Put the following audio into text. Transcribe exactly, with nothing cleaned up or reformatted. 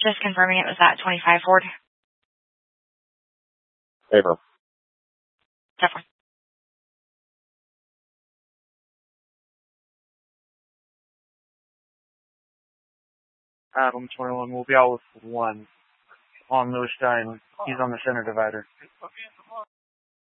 Just confirming it was that twenty-five Ford. Paper. Definitely. Adam twenty-one, we'll be out with one on Lewis Stein. He's on the center divider.